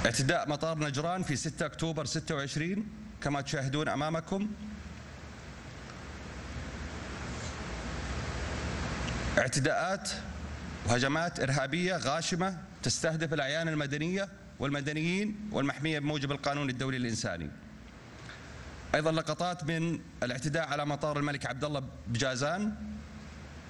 اعتداء مطار نجران في 6 أكتوبر 26 كما تشاهدون أمامكم. اعتداءات وهجمات إرهابية غاشمة تستهدف الأعيان المدنية والمدنيين والمحمية بموجب القانون الدولي الإنساني. أيضا لقطات من الاعتداء على مطار الملك عبد الله بجازان